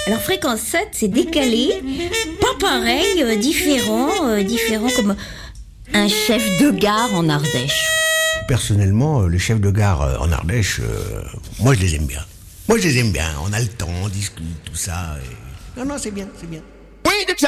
Alors fréquence 7, c'est décalé, pas pareil, différent comme un chef de gare en Ardèche. Personnellement, les chefs de gare en Ardèche, moi je les aime bien. On a le temps, on discute, tout ça. Non, c'est bien, c'est bien.